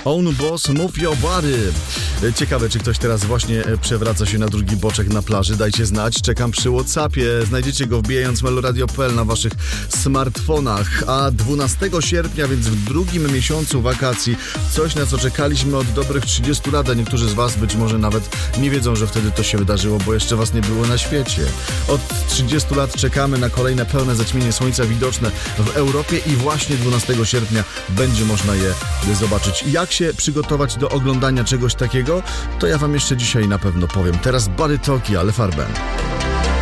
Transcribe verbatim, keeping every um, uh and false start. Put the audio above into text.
Own Boss, Move Your Body. Ciekawe, czy ktoś teraz właśnie przewraca się na drugi boczek na plaży. Dajcie znać, czekam przy WhatsAppie. Znajdziecie go wbijając meloradio kropka p l na waszych smartfonach. A dwunastego sierpnia, więc w drugim miesiącu wakacji, coś, na co czekaliśmy od dobrych trzydziestu lat, a niektórzy z was być może nawet nie wiedzą, że wtedy to się wydarzyło, bo jeszcze was nie było na świecie. Od trzydziestu lat czekamy na kolejne pełne zaćmienie słońca widoczne w Europie i właśnie dwunastego sierpnia będzie można je zobaczyć. Jak się przygotować do oglądania czegoś takiego, to ja wam jeszcze dzisiaj na pewno powiem. Teraz Body Talkie, ale Farben.